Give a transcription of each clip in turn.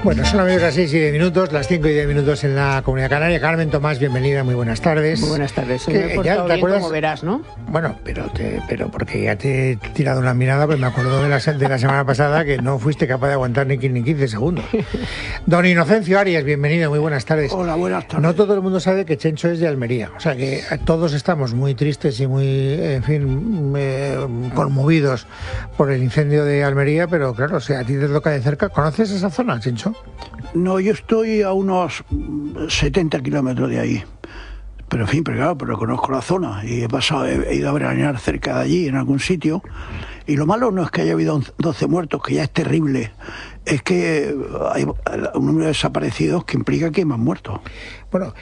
Bueno, son las 6:10, las 5:10 en la Comunidad Canaria. Carmen Tomás, bienvenida, muy buenas tardes. Muy buenas tardes. Me he portado bien, como verás, ¿no? Bueno, pero porque ya te he tirado una mirada, pues me acuerdo de la semana pasada que no fuiste capaz de aguantar ni 15 segundos. Don Inocencio Arias, bienvenido, muy buenas tardes. Hola, buenas tardes. No todo el mundo sabe que Chencho es de Almería, o sea que todos estamos muy tristes y muy, en fin, conmovidos por el incendio de Almería, pero claro, o sea, a ti te toca de cerca. ¿Conoces esa zona, Chencho? No, yo estoy a unos 70 kilómetros de ahí. Pero en fin, pero conozco la zona y he ido a veranear cerca de allí, en algún sitio. Y lo malo no es que haya habido 12 muertos, que ya es terrible. Es que hay un número de desaparecidos que implica que hay más muertos. Bueno,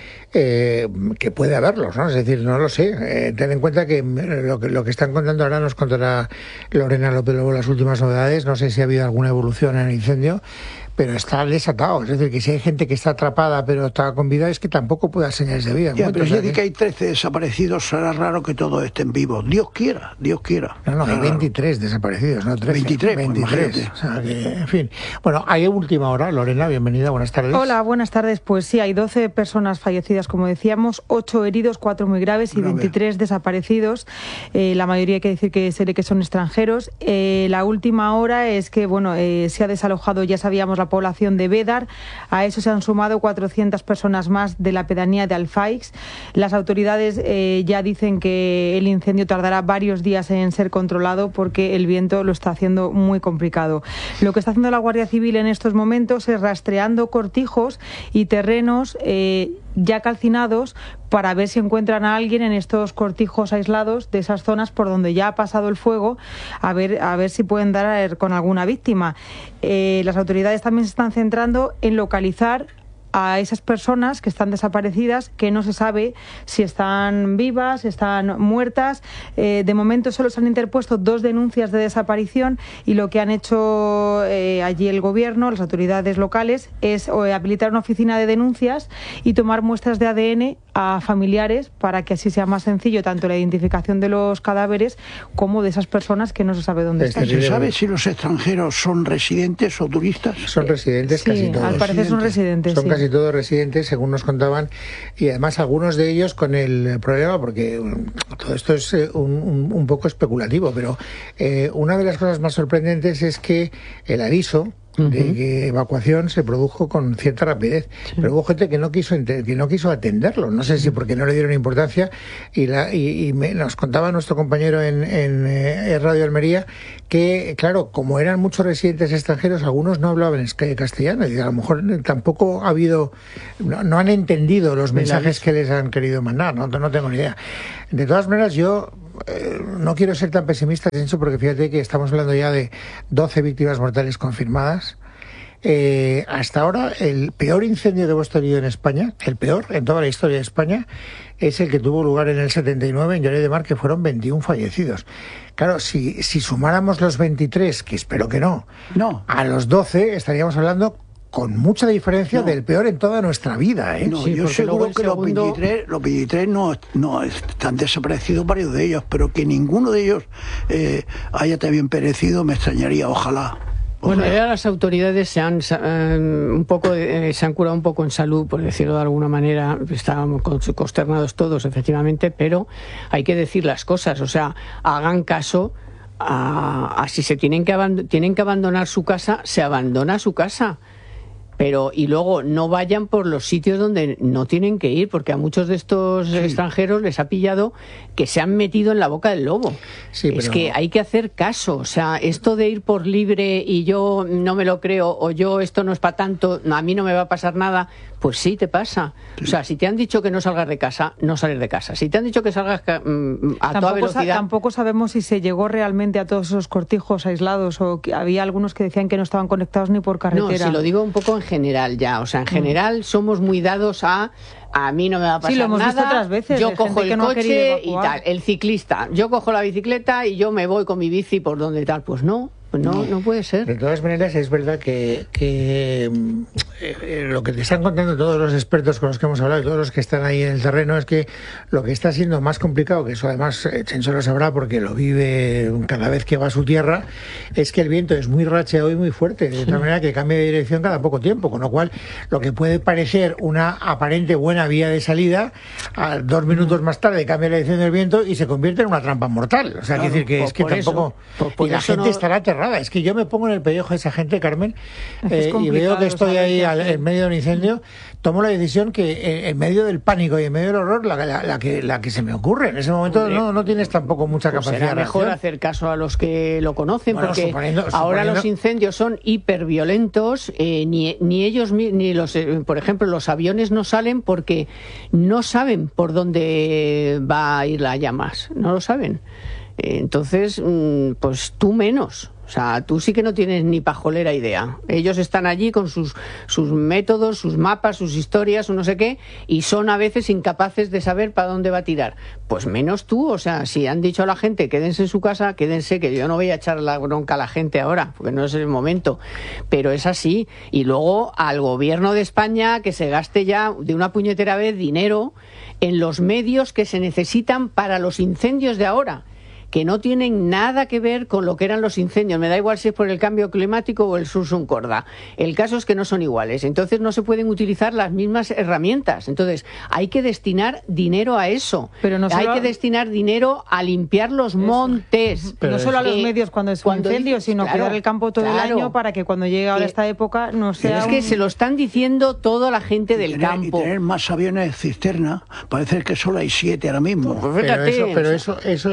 que puede haberlos, ¿no? Es decir, no lo sé. Ten en cuenta que lo que están contando ahora nos contará Lorena López Lobo las últimas novedades. No sé si ha habido alguna evolución en el incendio, pero está desatado. Es decir, que si hay gente que está atrapada pero está con vida, es que tampoco puede dar señales de vida. Ya, pero si dice que hay 13 desaparecidos, será raro que todos estén vivos. Dios quiera. No, hay 23 desaparecidos, no 13. 23. O sea, que, en fin. Bueno, hay última hora. Lorena, bienvenida, buenas tardes. Hola, buenas tardes. Pues sí, hay 12 personas fallecidas, como decíamos, 8 heridos, 4 muy graves y 23 desaparecidos. La mayoría hay que decir que son extranjeros. La última hora es que, se ha desalojado, ya sabíamos, la población de Bédar. A eso se han sumado 400 personas más de la pedanía de Alfaix. Las autoridades ya dicen que el incendio tardará varios días en ser controlado porque el viento lo está haciendo muy complicado. Lo que está haciendo la Guardia Civil en estos momentos es rastreando cortijos y terrenos ya calcinados para ver si encuentran a alguien en estos cortijos aislados de esas zonas por donde ya ha pasado el fuego, a ver si pueden dar con alguna víctima. Las autoridades también se están centrando en localizar a esas personas que están desaparecidas, que no se sabe si están vivas, si están muertas. De momento solo se han interpuesto 2 denuncias de desaparición y lo que han hecho allí el gobierno, las autoridades locales, es habilitar una oficina de denuncias y tomar muestras de ADN a familiares para que así sea más sencillo tanto la identificación de los cadáveres como de esas personas que no se sabe dónde están. ¿Se sabe si los extranjeros son residentes o turistas? Son residentes, sí, casi todos. Al parecer son residentes. Son casi todos residentes, según nos contaban, y además algunos de ellos con el problema, porque todo esto es un poco especulativo, pero una de las cosas más sorprendentes es que el aviso de que evacuación se produjo con cierta rapidez, pero hubo gente que no quiso atenderlo, no sé si porque no le dieron importancia, y nos contaba nuestro compañero en Radio Almería que, claro, como eran muchos residentes extranjeros, algunos no hablaban castellano y a lo mejor tampoco ha habido, no han entendido los mensajes que les han querido mandar, no tengo ni idea. De todas maneras, yo no quiero ser tan pesimista, porque fíjate que estamos hablando ya de 12 víctimas mortales confirmadas. Hasta ahora, el peor incendio que hemos tenido en España, el peor en toda la historia de España, es el que tuvo lugar en el 79 en Lloret de Mar, que fueron 21 fallecidos. Claro, si sumáramos los 23, que espero que no, a los 12, estaríamos hablando con mucha diferencia del peor en toda nuestra vida, ¿eh? No, sí, yo seguro que los 23 no están desaparecidos varios de ellos, pero que ninguno de ellos haya también perecido me extrañaría, ojalá. Bueno, ya las autoridades se han curado un poco en salud, por decirlo de alguna manera. Estábamos consternados todos, efectivamente, pero hay que decir las cosas, o sea, hagan caso a si se tienen que abandonar su casa, se abandona su casa. Y luego no vayan por los sitios donde no tienen que ir, porque a muchos de estos extranjeros les ha pillado que se han metido en la boca del lobo. Sí, es que hay que hacer caso. O sea, esto de ir por libre y yo no me lo creo, o yo esto no es para tanto, a mí no me va a pasar nada, pues sí te pasa. O sea, si te han dicho que no salgas de casa, no sales de casa. Si te han dicho que salgas a toda velocidad... Tampoco sabemos si se llegó realmente a todos esos cortijos aislados o que había algunos que decían que no estaban conectados ni por carretera. No, si lo digo un poco en general ya, o sea, en general somos muy dados a mí no me va a pasar nada. Sí, lo hemos visto otras veces. Yo cojo el coche y tal, el ciclista, yo cojo la bicicleta y yo me voy con mi bici por donde tal, pues no. No puede ser. De todas maneras, es verdad que lo que te están contando todos los expertos con los que hemos hablado y todos los que están ahí en el terreno es que lo que está siendo más complicado, que eso además Chencho lo sabrá porque lo vive cada vez que va a su tierra, es que el viento es muy racheado y muy fuerte, de tal manera que cambia de dirección cada poco tiempo, con lo cual lo que puede parecer una aparente buena vía de salida, a 2 minutos más tarde cambia la dirección del viento y se convierte en una trampa mortal. O sea, claro, quiere decir que es que tampoco... y la gente estará aterrada. Es que yo me pongo en el pellejo de esa gente, Carmen, y veo que estoy ahí en medio de un incendio, tomo la decisión que en medio del pánico y en medio del horror, la que se me ocurre. En ese momento no tienes tampoco mucha capacidad será de reacción. mejor hacer caso a los que lo conocen, bueno, porque ahora los incendios son hiperviolentos, ni ellos ni los, por ejemplo, los aviones no salen porque no saben por dónde va a ir las llamas, no lo saben. Entonces, pues tú menos. O sea, tú sí que no tienes ni pajolera idea. Ellos están allí con sus métodos, sus mapas, sus historias, o no sé qué, y son a veces incapaces de saber para dónde va a tirar. Pues menos tú. O sea, si han dicho a la gente quédense en su casa, quédense, que yo no voy a echar la bronca a la gente ahora, porque no es el momento. Pero es así. Y luego al gobierno de España que se gaste ya de una puñetera vez dinero en los medios que se necesitan para los incendios de ahora, que no tienen nada que ver con lo que eran los incendios. Me da igual si es por el cambio climático o el Sursum Corda. El caso es que no son iguales. Entonces no se pueden utilizar las mismas herramientas. Entonces hay que destinar dinero a eso. Pero no hay que destinar dinero a limpiar los montes. Pero no solo a los medios cuando es un incendio, sino cuidar el campo todo el año para que cuando llegue ahora esta época no sea... Es que se lo están diciendo toda la gente del campo. Y tener más aviones cisterna, parece que solo hay 7 ahora mismo. Pues fíjate, pero eso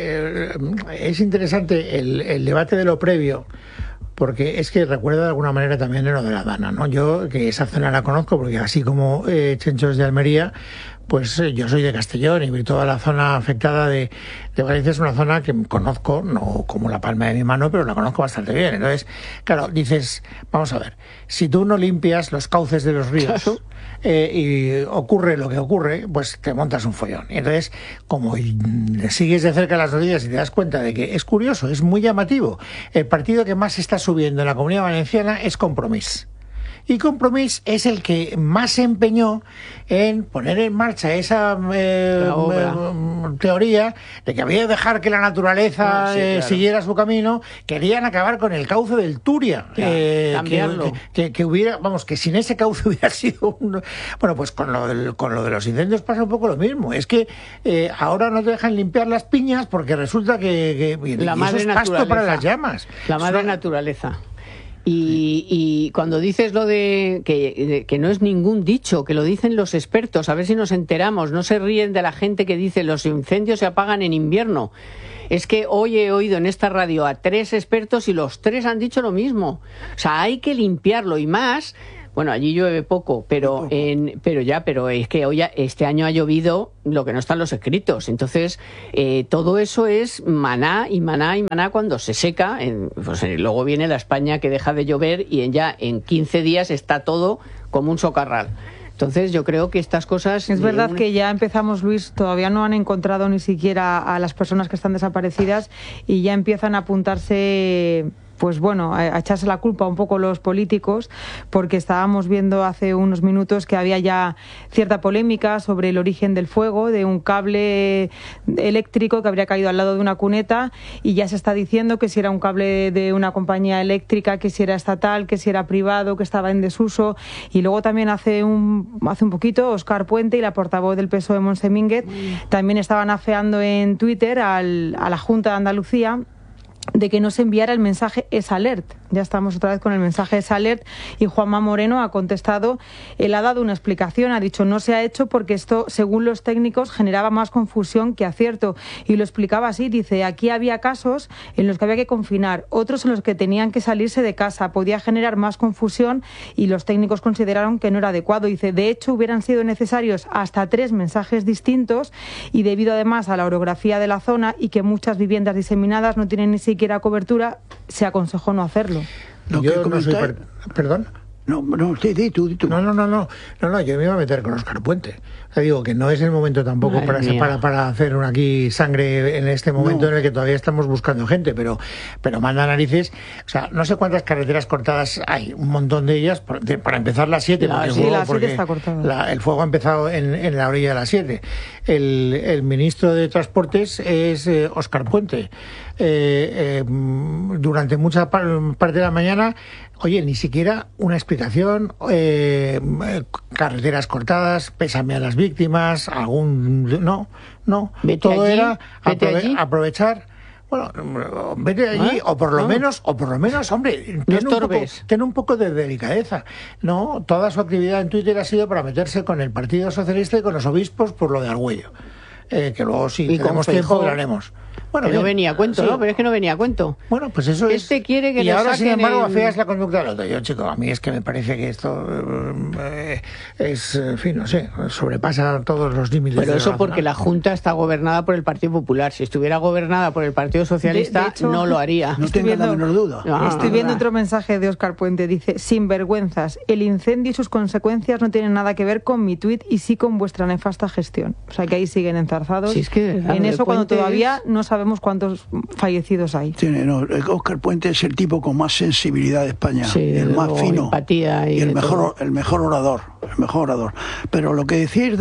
es interesante el debate de lo previo, porque es que recuerda de alguna manera también lo de la Dana, ¿no? Yo, que esa zona la conozco, porque así como Chencho es de Almería, pues yo soy de Castellón y toda la zona afectada de Valencia es una zona que conozco, no como la palma de mi mano, pero la conozco bastante bien. Entonces, claro, dices, vamos a ver, si tú no limpias los cauces de los ríos y ocurre lo que ocurre, pues te montas un follón. Y entonces, como sigues de cerca las noticias y te das cuenta de que es curioso, es muy llamativo, el partido que más está subiendo en la Comunidad Valenciana es Compromís. Y Compromís es el que más se empeñó en poner en marcha esa teoría de que había que dejar que la naturaleza siguiera su camino. Querían acabar con el cauce del Turia. Cambiarlo. Que hubiera, vamos, que sin ese cauce hubiera sido un... Bueno, pues con lo de los incendios pasa un poco lo mismo. Es que ahora no te dejan limpiar las piñas porque resulta que la madre eso es pasto para las llamas. La madre naturaleza. Y cuando dices lo de que no es ningún dicho, que lo dicen los expertos, a ver si nos enteramos, no se ríen de la gente que dice los incendios se apagan en invierno. Es que hoy he oído en esta radio a 3 expertos y los 3 han dicho lo mismo. O sea, hay que limpiarlo y más. Bueno, allí llueve poco, pero es que hoy este año ha llovido lo que no están los escritos. Entonces, todo eso es maná y maná y maná cuando se seca. Pues, luego viene la España que deja de llover y ya en 15 días está todo como un socarral. Entonces yo creo que estas cosas... Es verdad que ya empezamos, Luis, todavía no han encontrado ni siquiera a las personas que están desaparecidas y ya empiezan a apuntarse... Pues bueno, a echarse la culpa un poco los políticos, porque estábamos viendo hace unos minutos que había ya cierta polémica sobre el origen del fuego, de un cable eléctrico que habría caído al lado de una cuneta, y ya se está diciendo que si era un cable de una compañía eléctrica, que si era estatal, que si era privado, que estaba en desuso. Y luego también hace un poquito Óscar Puente y la portavoz del PSOE, Montse Mínguez, también estaban afeando en Twitter a la Junta de Andalucía de que no se enviara el mensaje EsAlert. Ya estamos otra vez con el mensaje EsAlert y Juanma Moreno ha contestado, él ha dado una explicación, ha dicho no se ha hecho porque esto, según los técnicos, generaba más confusión que acierto. Y lo explicaba así, dice, aquí había casos en los que había que confinar, otros en los que tenían que salirse de casa, podía generar más confusión y los técnicos consideraron que no era adecuado. Dice, de hecho hubieran sido necesarios hasta 3 mensajes distintos y debido además a la orografía de la zona y que muchas viviendas diseminadas no tienen ni siquiera cobertura, se aconsejó no hacerlo. Yo no soy... ¿Perdón? Di tú. No, yo me iba a meter con Óscar Puente. O sea, digo que no es el momento tampoco para hacer aquí sangre en este momento en el que todavía estamos buscando gente, pero manda narices. O sea, no sé cuántas carreteras cortadas hay, un montón de ellas, para empezar las 7. La 7 está cortada. El fuego ha empezado en la orilla de las 7. El ministro de Transportes es Óscar Puente. Durante mucha parte de la mañana, oye, ni siquiera una explicación, carreteras cortadas, pésame a las víctimas, no, todo allí, era aprovechar. Bueno, vete allí, o por lo menos, hombre, ten un poco de delicadeza. No, toda su actividad en Twitter ha sido para meterse con el Partido Socialista y con los obispos por lo de Argüello. Que luego, si tenemos tiempo, lo haremos. Bueno, no venía a cuento, sí. ¿No? Pero es que no venía a cuento. Bueno, pues eso es. Quiere que y ahora, sin embargo, afeas la conducta del otro. Yo, chico, a mí es que me parece que esto es, en fin, no sé, sobrepasa todos los límites. Pero eso porque la Junta está gobernada por el Partido Popular. Si estuviera gobernada por el Partido Socialista, de hecho, no lo haría. No tengo la menor duda. Estoy viendo otro mensaje de Óscar Puente. Dice: sinvergüenzas, el incendio y sus consecuencias no tienen nada que ver con mi tuit y sí con vuestra nefasta gestión. O sea, que ahí siguen enzarzados. Sí, es que, en eso, cuando todavía no sabemos cuántos fallecidos hay. Óscar Puente es el tipo con más sensibilidad de España, el más fino, empatía y el mejor orador. Pero lo que decís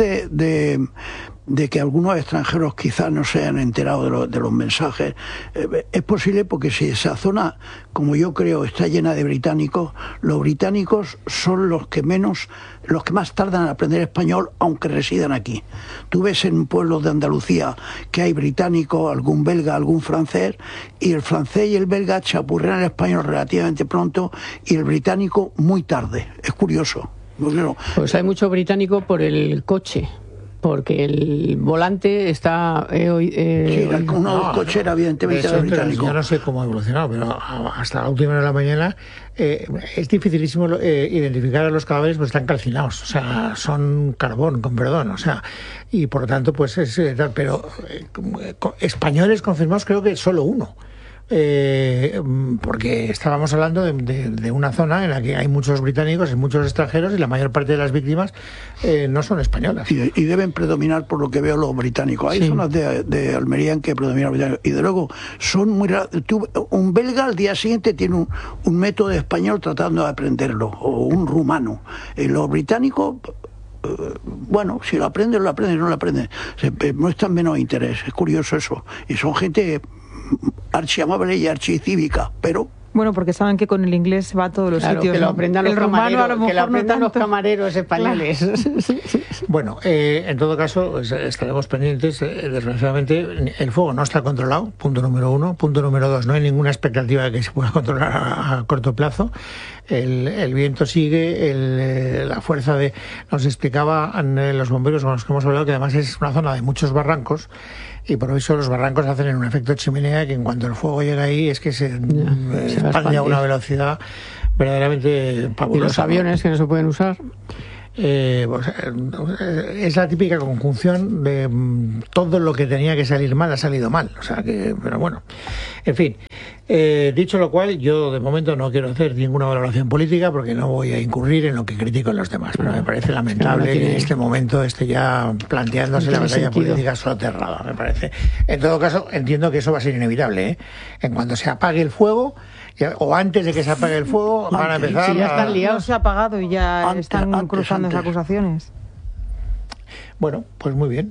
de que algunos extranjeros quizás no se hayan enterado de los mensajes, es posible porque si esa zona, como yo creo, está llena de británicos, los británicos son los que más tardan en aprender español, aunque residan aquí. Tú ves en pueblos de Andalucía que hay británicos, algún belga, algún francés, y el francés y el belga chapurrean el español relativamente pronto y el británico muy tarde. Es curioso. Pues hay mucho británico por el coche. Porque el volante está... uno cochera, evidentemente, de británico. Yo no sé cómo ha evolucionado, pero hasta la última hora de la mañana es dificilísimo identificar a los cadáveres, porque están calcinados, o sea, son carbón, con perdón, o sea, y por lo tanto, pues es tal, pero españoles confirmados creo que solo uno. Porque estábamos hablando de una zona en la que hay muchos británicos y muchos extranjeros y la mayor parte de las víctias no son españolas. Y deben predominar, por lo que veo, los británicos. Hay zonas de Almería en que predominan los británicos. Y de luego, son muy raros. Un belga al día siguiente tiene un método español tratando de aprenderlo, o un rumano. Los británicos... bueno, si lo aprenden, no lo aprenden. Muestran menos interés. Es curioso eso. Y son gente archiamable y archicívica, pero... Bueno, porque saben que con el inglés va a todos los sitios. Que lo aprendan los camareros, los camareros españoles. Claro. Bueno, en todo caso, estaremos pendientes. Desgraciadamente, el fuego no está controlado, punto número 1. Punto número 2, no hay ninguna expectativa de que se pueda controlar a corto plazo. El viento sigue, la fuerza de... Nos explicaban los bomberos con los que hemos hablado que además es una zona de muchos barrancos, y por eso los barrancos hacen un efecto chimenea que en cuanto el fuego llega ahí es que se expande a una velocidad verdaderamente fabulosa. ¿Y los aviones que no se pueden usar? Pues, es la típica conjunción de todo lo que tenía que salir mal ha salido mal, o sea que, pero bueno, en fin, dicho lo cual, yo de momento no quiero hacer ninguna valoración política porque no voy a incurrir en lo que critico en los demás, pero me parece lamentable que en este momento esté ya planteándose la batalla política soterrada, me parece. En todo caso, entiendo que eso va a ser inevitable, en cuanto se apague el fuego, o antes de que se apague el fuego, van a empezar. Si ya están liados, no se ha apagado y ya están cruzando esas acusaciones. Bueno, pues muy bien.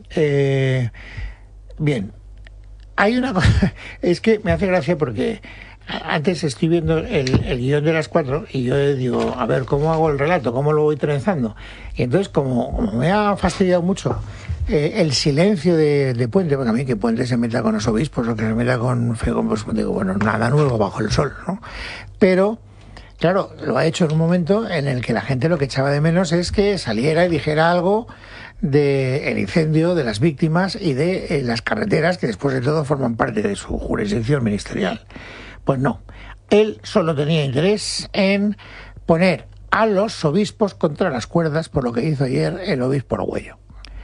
Bien. Hay una cosa, es que me hace gracia porque antes estoy viendo el guión de las 4 y yo digo, a ver, ¿cómo hago el relato? ¿Cómo lo voy trenzando? Y entonces, como me ha fastidiado mucho el silencio de Puente, porque a mí que Puente se meta con los obispos o que se meta con Feijóo, pues digo, bueno, nada nuevo bajo el sol, ¿no? Pero, claro, lo ha hecho en un momento en el que la gente lo que echaba de menos es que saliera y dijera algo del incendio, de las víctimas y de las carreteras que después de todo forman parte de su jurisdicción ministerial. Pues no, él solo tenía interés en poner a los obispos contra las cuerdas, por lo que hizo ayer el obispo Argüello.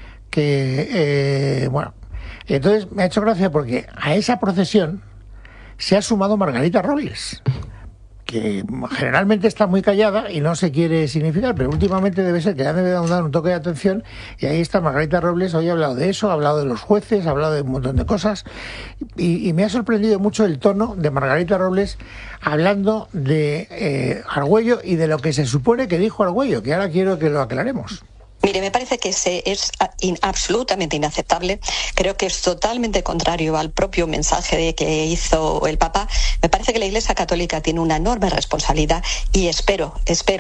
Bueno, entonces me ha hecho gracia porque a esa procesión se ha sumado Margarita Robles, que generalmente está muy callada y no se quiere significar, pero últimamente debe ser que ya debe dar un toque de atención, y ahí está Margarita Robles. Hoy ha hablado de eso, ha hablado de los jueces, ha hablado de un montón de cosas, y me ha sorprendido mucho el tono de Margarita Robles hablando de Argüello y de lo que se supone que dijo Argüello, que ahora quiero que lo aclaremos. Mire, me parece que es absolutamente inaceptable. Creo que es totalmente contrario al propio mensaje que hizo el Papa. Me parece que la Iglesia Católica tiene una enorme responsabilidad y espero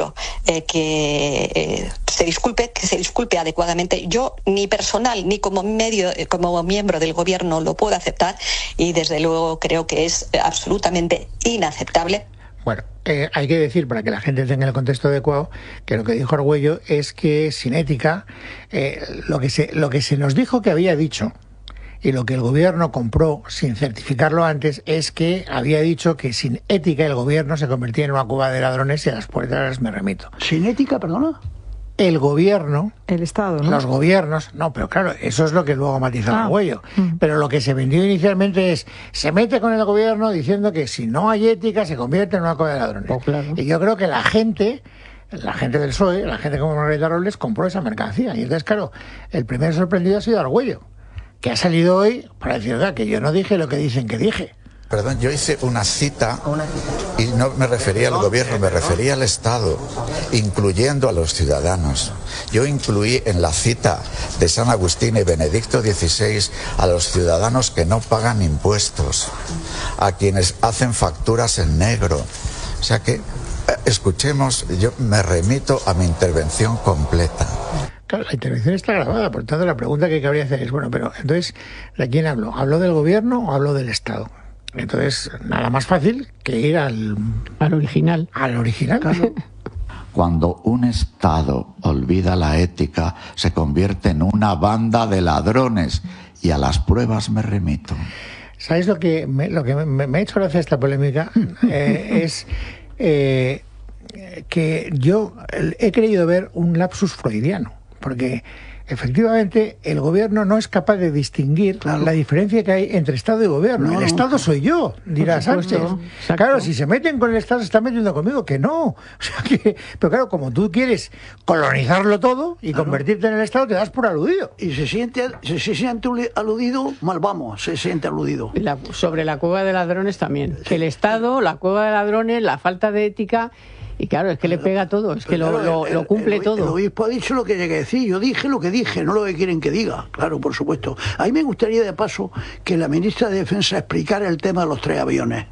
que se disculpe adecuadamente. Yo ni personal ni como miembro del Gobierno lo puedo aceptar, y desde luego creo que es absolutamente inaceptable. Bueno, hay que decir, para que la gente tenga el contexto adecuado, que lo que dijo Argüello es que sin ética, lo que se nos dijo que había dicho, y lo que el Gobierno compró sin certificarlo antes, es que había dicho que sin ética el Gobierno se convertía en una cueva de ladrones, y a las puertas me remito. ¿Sin ética, perdona? El Gobierno, el Estado, ¿no? Los gobiernos, no, pero claro, eso es lo que luego matizaba Argüello. Pero lo que se vendió inicialmente es, se mete con el Gobierno diciendo que si no hay ética se convierte en una cueva de ladrones. Oh, claro. Y yo creo que la gente del PSOE, la gente como Margarita Robles, compró esa mercancía. Y entonces, claro, el primer sorprendido ha sido Argüello, que ha salido hoy para decir, oiga, que yo no dije lo que dicen que dije. Perdón, yo hice una cita y no me refería al Gobierno, me refería al Estado, incluyendo a los ciudadanos. Yo incluí en la cita de San Agustín y Benedicto XVI a los ciudadanos que no pagan impuestos, a quienes hacen facturas en negro. O sea que, escuchemos, yo me remito a mi intervención completa. Claro, la intervención está grabada, por tanto la pregunta que cabría hacer es, bueno, pero entonces, ¿de quién habló? ¿Habló del Gobierno o habló del Estado? Entonces, nada más fácil que ir al original. Al original. Claro. Cuando un Estado olvida la ética, se convierte en una banda de ladrones, y a las pruebas me remito. ¿Sabéis lo que me ha hecho gracia esta polémica? Es que yo he creído ver un lapsus freudiano, porque efectivamente el Gobierno no es capaz de distinguir la diferencia que hay entre Estado y Gobierno. El Estado soy yo, dirá Sánchez. Claro, si se meten con el Estado se están metiendo conmigo, que no. O sea que, pero claro, como tú quieres colonizarlo todo y convertirte en el Estado, te das por aludido. Y se siente aludido, mal vamos, se siente aludido. Sobre la cueva de ladrones también. El Estado, la cueva de ladrones, la falta de ética. Y claro, es que le pega todo, es que lo cumple todo. El obispo ha dicho lo que tiene que decir, yo dije lo que dije, no lo que quieren que diga, claro, por supuesto. A mí me gustaría, de paso, que la ministra de Defensa explicara el tema de los 3 aviones.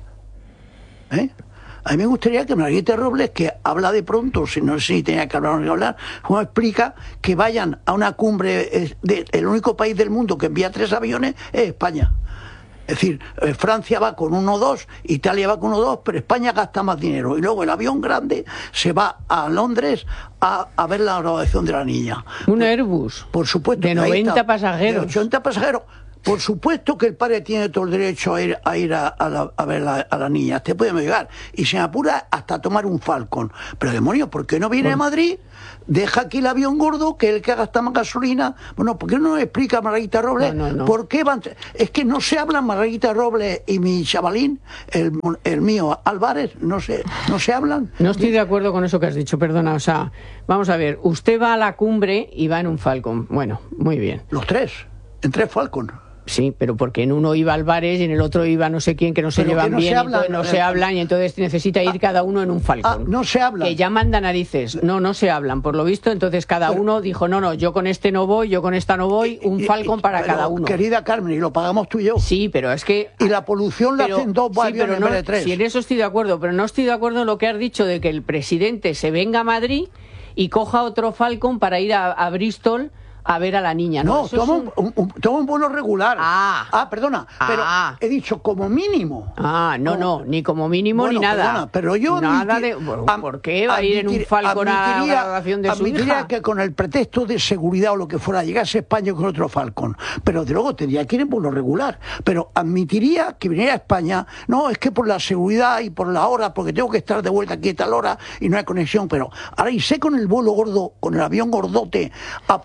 A mí me gustaría que Margarita Robles, que habla de pronto, si no sé si tenía que hablar o no hablar, como explica que vayan a una cumbre, el único país del mundo que envía 3 aviones es España. Es decir, Francia va con 1 o 2, Italia va con 1 o 2, pero España gasta más dinero. Y luego el avión grande se va a Londres a ver la graduación de la niña. Un Airbus. Por supuesto. De 90 pasajeros. De 80 pasajeros. Por supuesto que el padre tiene todo el derecho a ir a ver a la niña. Te podemos llegar. Y se apura hasta tomar un Falcon. Pero demonios, ¿por qué no viene a Madrid? Deja aquí el avión gordo, que es el que gasta más gasolina. Bueno, ¿por qué no nos explica Margarita Robles? No. ¿Por qué van? Es que no se hablan Margarita Robles y mi chavalín, el mío Álvarez, no se hablan. No estoy de acuerdo con eso que has dicho, perdona. O sea, vamos a ver, usted va a la cumbre y va en un Falcon. Bueno, muy bien. Los 3, en 3 Falcon. Sí, pero porque en uno iba Álvarez y en el otro iba no sé quién, que no se llevan bien, no se hablan, y entonces necesita ir cada uno en un Falcon. No se hablan. Que ya manda narices. No se hablan, por lo visto. Entonces cada uno dijo, no, yo con este no voy, yo con esta no voy, un Falcon para cada uno. Querida Carmen, y lo pagamos tú y yo. Sí, pero es que... Y la polución la hacen 2 aviones en vez de 3. Sí, en eso estoy de acuerdo, pero no estoy de acuerdo en lo que has dicho de que el presidente se venga a Madrid y coja otro Falcon para ir a Bristol a ver a la niña. No, toma un vuelo regular. Perdona, pero he dicho como mínimo. No, ni como mínimo ni nada. Perdona, pero yo ¿por qué va a ir en un Falcon a la graduación de su hija? Admitiría que con el pretexto de seguridad o lo que fuera, llegase a España con otro Falcon, pero de luego tendría que ir en vuelo regular. Pero admitiría que viniera a España, no, es que por la seguridad y por la hora, porque tengo que estar de vuelta aquí a tal hora y no hay conexión, pero ahora irse con el vuelo gordo, con el avión gordote, a polucionar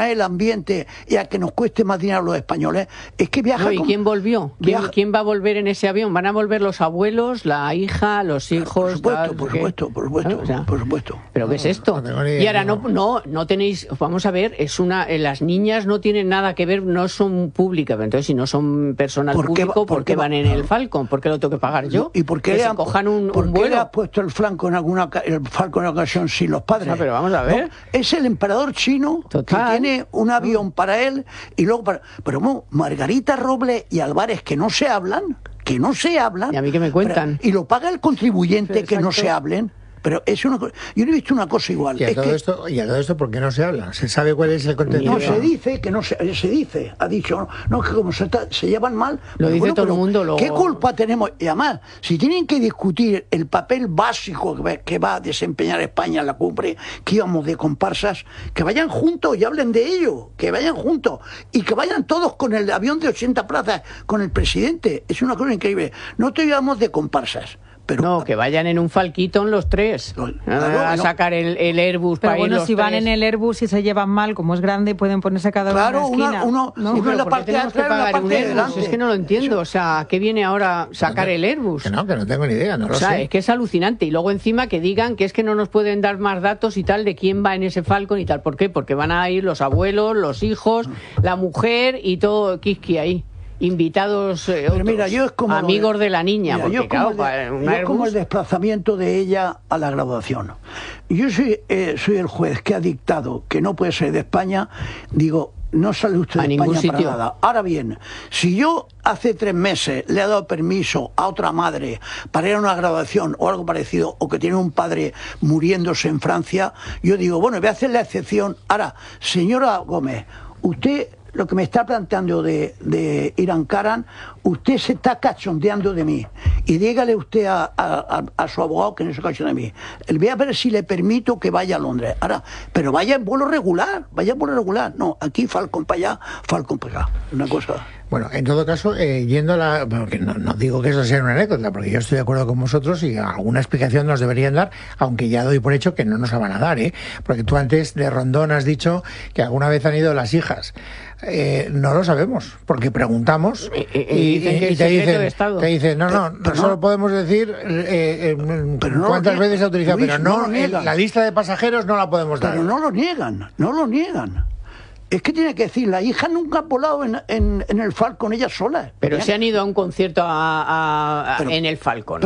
poner el ambiente y a que nos cueste más dinero a los españoles, es que viaja... No, ¿y quién volvió? ¿Quién va a volver en ese avión? ¿Van a volver los abuelos, la hija, los hijos? Por supuesto. ¿Pero qué es esto? Y ahora no tenéis... Vamos a ver, las niñas no tienen nada que ver, no son públicas, entonces si no son personal público, ¿por qué van en el Falcon? ¿Por qué lo tengo que pagar yo? ¿Y por qué cojan un ¿por qué vuelo? le has puesto el Falcon en ocasión sin los padres? Pero vamos a ver. ¿No? Es el emperador chino que tiene un avión para él y luego para... Pero Margarita Robles y Álvarez, que no se hablan. ¿Y a mí qué me cuentan? Y lo paga el contribuyente. Exacto. Que no se hablen. Pero es una cosa. Yo no he visto una cosa igual. Y a todo esto, ¿por qué no se habla? ¿Se sabe cuál es el contenido? No, se dice que no se dice. Ha dicho, no, que como se llevan mal. Lo dice todo el mundo. ¿Qué culpa tenemos? Y además, si tienen que discutir el papel básico que va a desempeñar España en la cumbre, que íbamos de comparsas, que vayan juntos y hablen de ello. Que vayan juntos. Y que vayan todos con el avión de 80 plazas, con el presidente. Es una cosa increíble. No te íbamos de comparsas. Pero, no, que vayan en un Falcon los tres a sacar el Airbus. Pero para bueno, ir los si van tres. en el Airbus y se llevan mal, como es grande, pueden ponerse cada uno en la esquina. Uno en la parte de atrás, en la parte de delante. Es que no lo entiendo, o sea, ¿qué viene ahora sacar el Airbus? Que no tengo ni idea, no lo sé. O sea, es que es alucinante. Y luego encima que digan que es que no nos pueden dar más datos y tal de quién va en ese Falcon y tal. ¿Por qué? Porque van a ir los abuelos, los hijos, la mujer y todo Kiski ahí. Invitados otros, mira, yo es como amigos de la niña. Mira, porque, yo como el desplazamiento de ella a la graduación. Yo soy el juez que ha dictado que no puede ser de España. Digo, no sale usted de España para nada. Ahora bien, si yo hace 3 meses le he dado permiso a otra madre para ir a una graduación o algo parecido, o que tiene un padre muriéndose en Francia, yo digo, bueno, voy a hacer la excepción. Ahora, señora Gómez, usted... Lo que me está planteando de Irán Karan, usted se está cachondeando de mí. Y dígale usted a su abogado que no se cachondea de mí. Él voy a ver si le permito que vaya a Londres. Ahora, pero vaya en vuelo regular, No, aquí Falcon para allá, Falcon para acá. Una cosa... Bueno, en todo caso, yendo a la... Porque no digo que eso sea una anécdota, porque yo estoy de acuerdo con vosotros y alguna explicación nos deberían dar, aunque ya doy por hecho que no nos la van a dar, ¿eh? Porque tú antes de Rondón has dicho que alguna vez han ido las hijas. No lo sabemos, porque preguntamos y te dicen, no solo podemos decir cuántas veces se ha utilizado, pero no la lista de pasajeros no la podemos dar. Pero no lo niegan. Es que tiene que decir, la hija nunca ha volado en el Falcon ella sola. Pero se han ido a un concierto en el Falcon.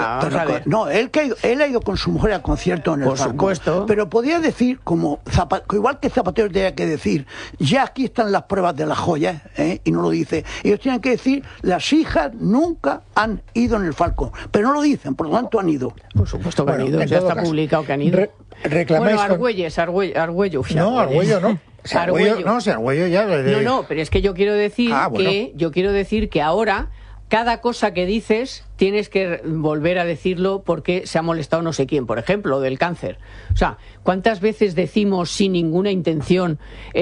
No, él ha ido con su mujer a concierto en el Falcon. Por supuesto. Pero podía decir, igual que Zapatero tenía que decir, ya aquí están las pruebas de las joyas, y no lo dice. Ellos tienen que decir, las hijas nunca han ido en el Falcon. Pero no lo dicen, por lo tanto han ido. Por supuesto que han ido, ya está publicado que han ido. Reclamáis Arguello. No, Arguello no. Arguello ya... No, pero es que yo quiero decir que ahora cada cosa que dices tienes que volver a decirlo porque se ha molestado no sé quién, por ejemplo, del cáncer. O sea, ¿cuántas veces decimos sin ninguna intención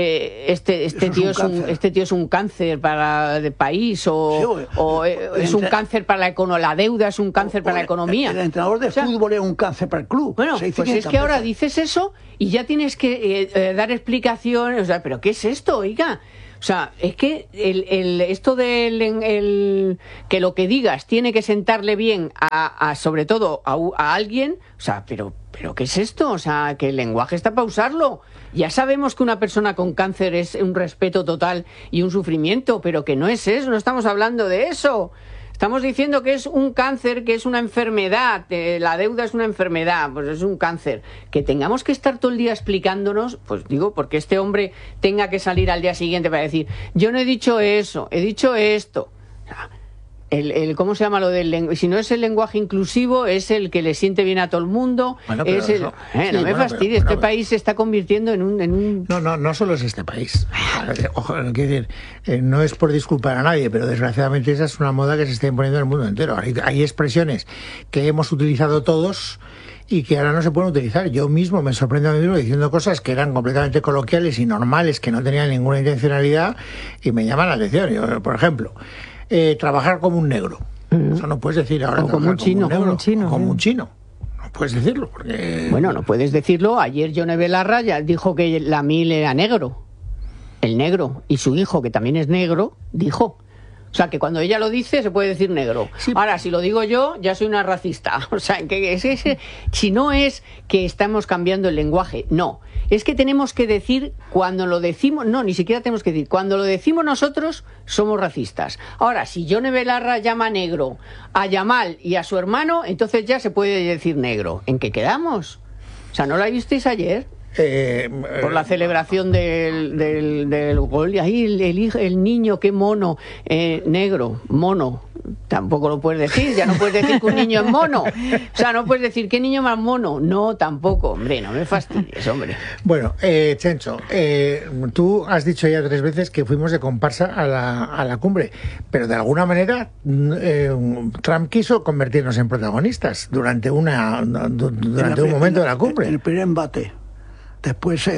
este tío es un cáncer para el país o es un cáncer para la deuda, es un cáncer para la economía? El entrenador de fútbol es un cáncer para el club. Bueno, pues es que ahora dices eso y ya tienes que dar explicaciones. O sea, ¿pero qué es esto, oiga? O sea, es que esto del que lo que digas tiene que sentarle bien sobre todo a alguien, o sea, pero ¿qué es esto? O sea, que el lenguaje está para usarlo. Ya sabemos que una persona con cáncer es un respeto total y un sufrimiento, pero que no es eso, no estamos hablando de eso. Estamos diciendo que es un cáncer, que es una enfermedad, la deuda es una enfermedad, pues es un cáncer. Que tengamos que estar todo el día explicándonos, pues digo, porque este hombre tenga que salir al día siguiente para decir, yo no he dicho eso, he dicho esto. ¿Cómo se llama lo del lenguaje? Si no es el lenguaje inclusivo, es el que le siente bien a todo el mundo. Bueno, no me fastidies, este país se está convirtiendo en un... No solo es este país. Ojo, quiero decir, no es por disculpar a nadie, pero desgraciadamente esa es una moda que se está imponiendo en el mundo entero. Hay expresiones que hemos utilizado todos y que ahora no se pueden utilizar. Yo mismo me sorprendo a mí mismo diciendo cosas que eran completamente coloquiales y normales, que no tenían ninguna intencionalidad y me llaman la atención. Yo, por ejemplo... trabajar como un negro. Eso no puedes decir ahora. O como un chino. Como un chino. No puedes decirlo. Porque... Bueno, no puedes decirlo. Ayer Yone Belarra ya dijo que la mil era negro. el negro, y su hijo, que también es negro, dijo. O sea, que cuando ella lo dice se puede decir negro. Sí. Ahora, si lo digo yo, ya soy una racista. O sea, si no es que estamos cambiando el lenguaje, no. Es que tenemos que decir, cuando lo decimos, no, ni siquiera tenemos que decir, cuando lo decimos nosotros, somos racistas. Ahora, si Yone Belarra llama negro a Yamal y a su hermano, entonces ya se puede decir negro. ¿En qué quedamos? O sea, ¿no la visteis ayer? Por la celebración del gol, y ahí el niño, qué mono, negro, mono, tampoco lo puedes decir, ya no puedes decir que un niño es mono, o sea, no puedes decir qué niño más mono, no, tampoco, hombre, no me fastidies, hombre. Bueno, Chencho, tú has dicho ya 3 veces que fuimos de comparsa a la cumbre, pero de alguna manera Trump quiso convertirnos en protagonistas durante un momento de la cumbre. En el primer embate. Después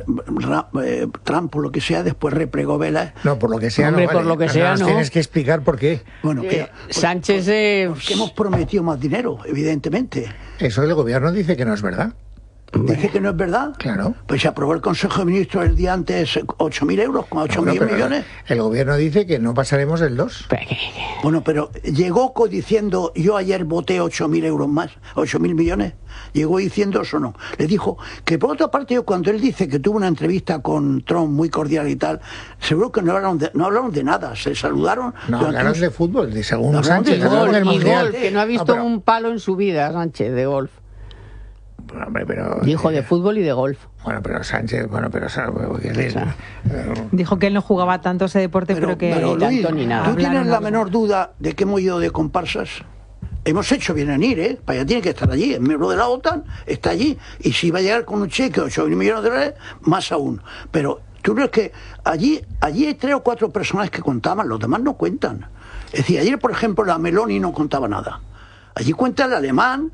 Trump, por lo que sea, después replegó velas. No, por lo que sea, hombre, no por vale. lo que sea, no. Tienes que explicar por qué. Bueno, Sánchez... porque hemos prometido más dinero, evidentemente. Eso el gobierno dice que no es verdad. Dice que no es verdad. Claro. Pues se aprobó el Consejo de Ministros el día antes 8.000 euros, con 8.000 millones. El gobierno dice que no pasaremos del 2. Bueno, pero llegó diciendo, yo ayer voté 8.000 euros más, 8.000 millones. Llegó diciendo eso, no. Le dijo que, por otra parte, cuando él dice que tuvo una entrevista con Trump muy cordial y tal, seguro que no hablaron de nada, se saludaron. No, hablaron de fútbol, según Sánchez. Y golf, que no ha visto un palo en su vida, Sánchez, de golf. Hombre, pero, dijo de fútbol y de golf. Bueno, pero Sánchez, dijo que él no jugaba tanto ese deporte, pero que Luis, tanto ni nada. ¿Tú tienes la menor duda de que hemos ido de comparsas? Hemos hecho bien en ir, ¿eh? Para allá tiene que estar allí. El miembro de la OTAN está allí. Y si va a llegar con un cheque de 8.000 millones de dólares, más aún. Pero tú crees que allí hay 3 o 4 personajes que contaban, los demás no cuentan. Es decir, ayer, por ejemplo, la Meloni no contaba nada. Allí cuenta el alemán,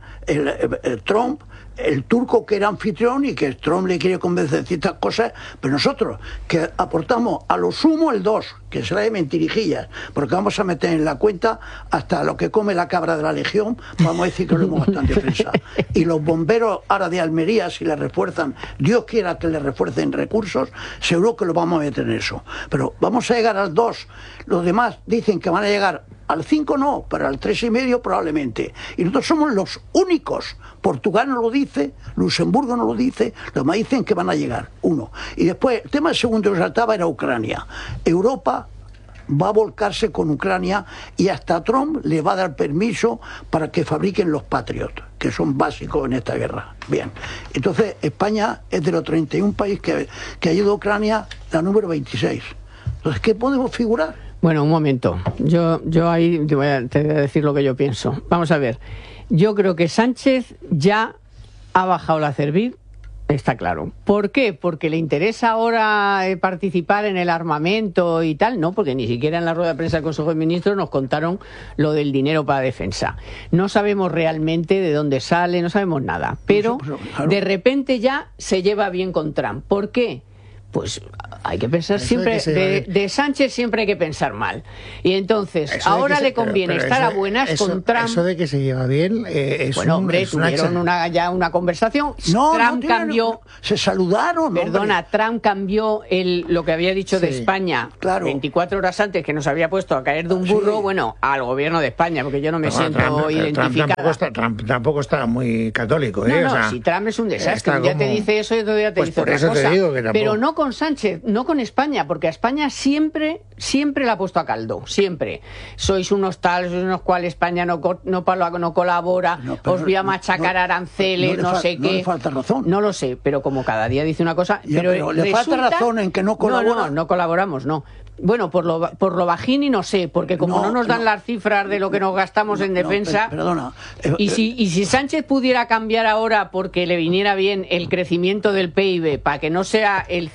el Trump, el turco que era anfitrión y que Trump le quiere convencer de ciertas cosas, pero nosotros que aportamos a lo sumo el 2, que será de mentirijillas, porque vamos a meter en la cuenta hasta lo que come la cabra de la Legión, vamos a decir que lo hemos bastante defensa. Y los bomberos ahora de Almería, si les refuerzan, Dios quiera que les refuercen recursos, seguro que lo vamos a meter en eso. Pero vamos a llegar al 2, los demás dicen que van a llegar al 5 no, pero al 3,5 probablemente. Y nosotros somos los únicos. Portugal no lo dice, Luxemburgo no lo dice, los demás dicen que van a llegar. 1. Y después, el tema segundo que saltaba era Ucrania. Europa va a volcarse con Ucrania y hasta Trump le va a dar permiso para que fabriquen los Patriot, que son básicos en esta guerra. Bien, entonces España es de los 31 países que ayuda a Ucrania, la número 26. Entonces, ¿qué podemos figurar? Bueno, un momento. Yo ahí te voy a decir lo que yo pienso. Vamos a ver. Yo creo que Sánchez ya ha bajado la cerviz, está claro. ¿Por qué? Porque le interesa ahora participar en el armamento y tal. No, porque ni siquiera en la rueda de prensa del Consejo de Ministros nos contaron lo del dinero para defensa. No sabemos realmente de dónde sale, no sabemos nada. Pero claro, de repente ya se lleva bien con Trump. ¿Por qué? Pues hay que pensar siempre, de Sánchez siempre hay que pensar mal. Y entonces, ahora le conviene estar a buenas con Trump. Eso de que se lleva bien es bueno, hombre, tuvieron ya una conversación. Trump cambió... Se saludaron. Perdona, hombre. Trump cambió lo que había dicho de España, claro, 24 horas antes, que nos había puesto a caer de un burro, bueno, al gobierno de España, porque yo no me siento identificada. Trump tampoco está muy católico, ¿eh? No, o sea, si Trump es un desastre, un día te dice eso y otro día te dice otra cosa. Te digo que tampoco... Pero no con Sánchez, no con España, porque a España siempre la ha puesto a caldo, siempre. Sois unos tales, sois unos cuales, España no colabora, os voy a machacar aranceles, no sé qué. No le falta razón. No lo sé, pero como cada día dice una cosa... pero le falta razón en que no colabora. No colaboramos, no. Bueno, por lo Bajini no sé, porque como no nos dan las cifras de lo que nos gastamos en defensa... Perdona. Y si Sánchez pudiera cambiar ahora porque le viniera bien el crecimiento del PIB para que no sea el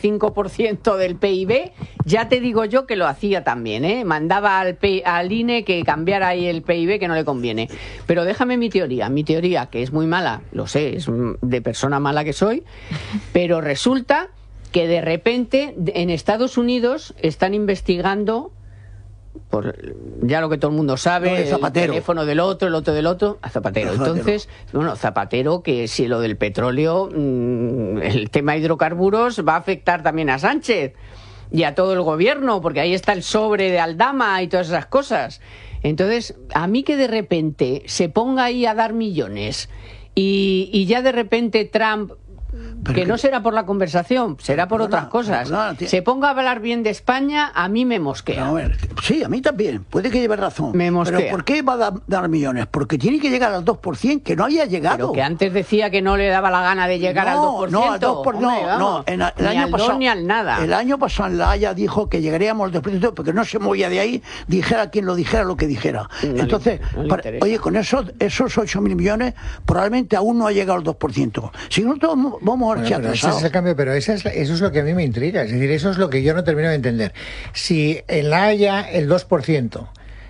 5% del PIB, ya te digo yo que lo hacía también, ¿eh? Mandaba al INE que cambiara ahí el PIB, que no le conviene. Pero déjame mi teoría, que es muy mala, lo sé, es de persona mala que soy, pero resulta que de repente en Estados Unidos están investigando ya lo que todo el mundo sabe, el teléfono del otro, el otro del otro, a Zapatero. Entonces, bueno, Zapatero, que si lo del petróleo, el tema hidrocarburos va a afectar también a Sánchez. y a todo el gobierno, porque ahí está el sobre de Aldama y todas esas cosas. Entonces, a mí que de repente se ponga ahí a dar millones y ya de repente Trump, que no será por la conversación, será por otras cosas, se ponga a hablar bien de España, a mí me mosquea. A ver, sí, a mí también, puede que lleve razón. Me mosquea. Pero ¿por qué va a dar millones? Porque tiene que llegar al 2%, que no haya llegado. Pero que antes decía que no le daba la gana de llegar al 2%. No, al 2%, no. El año pasado, ni al nada. El año pasado en La Haya dijo que llegaríamos al 2%, porque no se movía de ahí, dijera quien lo dijera lo que dijera. Entonces, oye, con esos 8.000 millones, probablemente aún no ha llegado al 2%. Si no, vamos a pero ese es el cambio, pero eso es lo que a mí me intriga. Es decir, eso es lo que yo no termino de entender. Si en La Haya el 2%...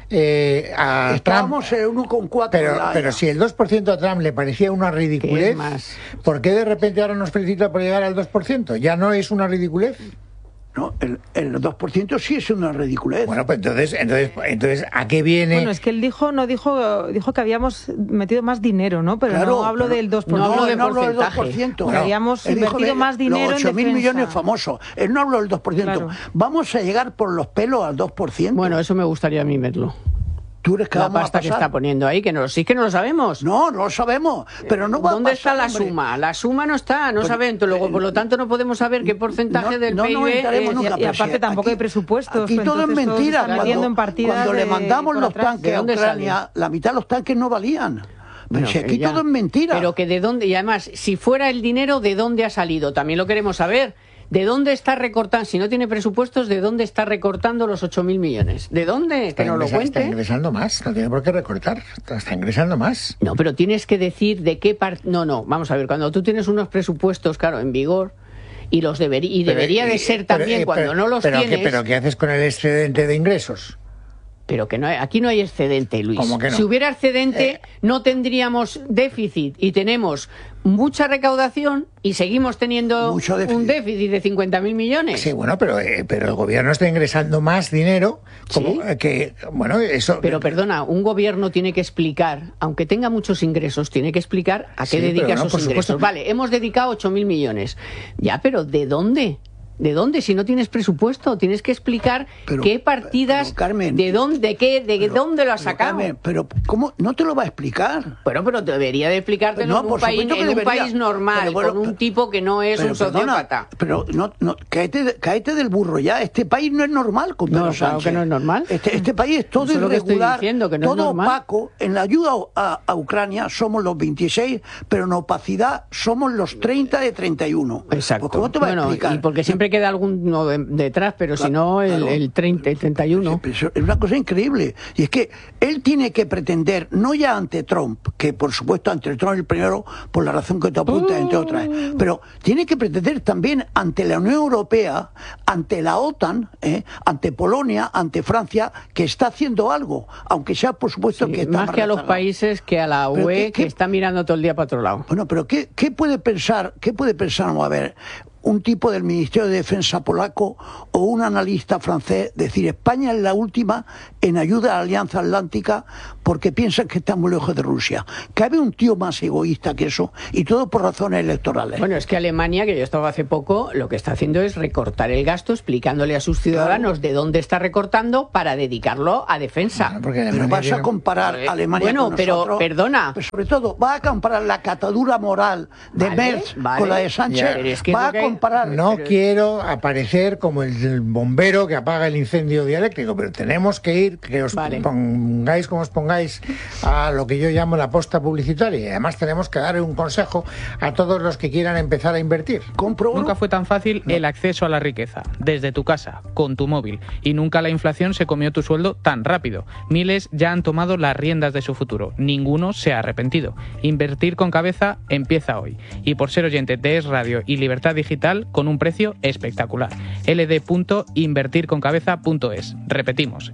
Estábamos en 1,4. Pero si el 2% a Trump le parecía una ridiculez, ¿por qué de repente ahora nos felicita por llegar al 2%? ¿Ya no es una ridiculez? No, el 2% sí es una ridiculez. Bueno, pues entonces ¿a qué viene? Bueno, es que él dijo que habíamos metido más dinero, ¿no? Pero claro, no hablo del 2%. No hablo del 2%. Bueno, habíamos invertido más dinero los 8.000 millones famosos. Él no habló del 2%. Claro. Vamos a llegar por los pelos al 2%. Bueno, eso me gustaría a mí verlo. ¿Tú crees que la pasta que está poniendo ahí, que sí que no lo sabemos. No lo sabemos, pero no va ¿Dónde a pasar, está la suma? La suma no está, no sabemos. Luego, por lo tanto, no podemos saber qué porcentaje del PIB y aparte tampoco hay presupuestos. Aquí todo es mentira. Cuando le mandamos los tanques a Ucrania, la mitad de los tanques no valían. Pero si aquí todo es mentira. Pero que de dónde, y además, si fuera el dinero, ¿de dónde ha salido? También lo queremos saber. ¿De dónde está recortando? Si no tiene presupuestos, ¿de dónde está recortando los 8.000 millones? ¿De dónde? Que nos lo cuente. Está ingresando más, no tiene por qué recortar, está ingresando más. No, pero tienes que decir de qué parte... No, vamos a ver, cuando tú tienes unos presupuestos, claro, en vigor, y los debería de ser también cuando no los tienes... ¿Pero qué haces con el excedente de ingresos? Pero que aquí no hay excedente, Luis. ¿Cómo que no? Si hubiera excedente, no tendríamos déficit y tenemos mucha recaudación y seguimos teniendo un déficit de 50.000 millones. Sí, bueno, pero el gobierno está ingresando más dinero. Como que, bueno, eso... Pero perdona, un gobierno tiene que explicar, aunque tenga muchos ingresos, tiene que explicar a qué dedica esos ingresos. Supuesto. Vale, hemos dedicado 8.000 millones. Ya, pero ¿de dónde? ¿De dónde? Si no tienes presupuesto, tienes que explicar qué partidas, Carmen, de dónde lo has sacado. Carmen, pero ¿cómo no te lo va a explicar? Bueno, pero debería de explicártelo en un país normal, con un tipo que no es un sociópata. Pero cáete del burro ya. Este país no es normal con Pedro Sánchez. Claro que no es normal. Este país es todo irregular, todo opaco. En la ayuda a Ucrania somos los 26, pero en opacidad somos los 30 de 31. Exacto. Pues ¿cómo te va a explicar? Y porque siempre queda alguno detrás, pero si no, el 30, el 31. Es una cosa increíble. Y es que él tiene que pretender, no ya ante Trump, que por supuesto ante Trump el primero, por la razón que te apuntas, entre otras, pero tiene que pretender también ante la Unión Europea, ante la OTAN, ante Polonia, ante Francia, que está haciendo algo, aunque sea por supuesto que está más que a los países que a la UE, que está mirando todo el día para otro lado. Bueno, pero ¿qué puede pensar? Vamos a ver, un tipo del Ministerio de Defensa polaco o un analista francés decir España es la última en ayuda a la Alianza Atlántica porque piensan que está muy lejos de Rusia. ¿Cabe un tío más egoísta que eso? Y todo por razones electorales. Bueno, es que Alemania, que yo estaba hace poco, lo que está haciendo es recortar el gasto, explicándole a sus ciudadanos de dónde está recortando para dedicarlo a defensa. Pero vas a comparar Alemania con nosotros. Pero perdona. Pero sobre todo, vas a comparar la catadura moral de Merz con la de Sánchez. No quiero aparecer como el bombero que apaga el incendio dialéctico, pero tenemos que ir, que os pongáis como os pongáis, a lo que yo llamo la posta publicitaria. Y además tenemos que dar un consejo a todos los que quieran empezar a invertir. Nunca fue tan fácil el acceso a la riqueza, desde tu casa, con tu móvil. Y nunca la inflación se comió tu sueldo tan rápido. Miles ya han tomado las riendas de su futuro. Ninguno se ha arrepentido. Invertir con cabeza empieza hoy. Y por ser oyente de Es Radio y Libertad Digital, con un precio espectacular. ld.invertirconcabeza.es. Repetimos,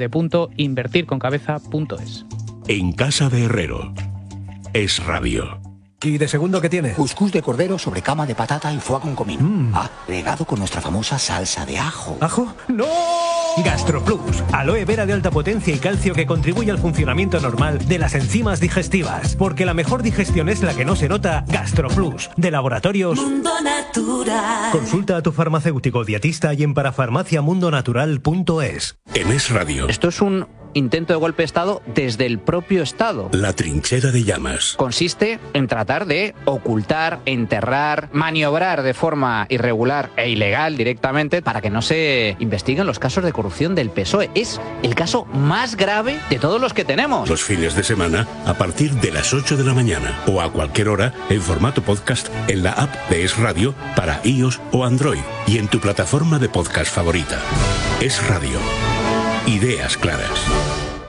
ld.invertirconcabeza.es. En casa de Herrero. Es Radio. ¿Y de segundo qué tiene? Cuscús de cordero sobre cama de patata y foie con comino. Regado con nuestra famosa salsa de ajo. ¿Ajo? ¡No! GastroPlus, aloe vera de alta potencia y calcio que contribuye al funcionamiento normal de las enzimas digestivas. Porque la mejor digestión es la que no se nota. GastroPlus, de Laboratorios Mundo Natural. Consulta a tu farmacéutico dietista y en parafarmaciamundonatural.es. En Es Radio. Esto es un intento de golpe de Estado desde el propio Estado. La trinchera de llamas. Consiste en tratar de ocultar, enterrar, maniobrar de forma irregular e ilegal directamente para que no se investiguen los casos de corrupción del PSOE. Es el caso más grave de todos los que tenemos. Los fines de semana a partir de las 8 de la mañana o a cualquier hora en formato podcast en la app de Es Radio para iOS o Android y en tu plataforma de podcast favorita. Es Radio. Ideas claras.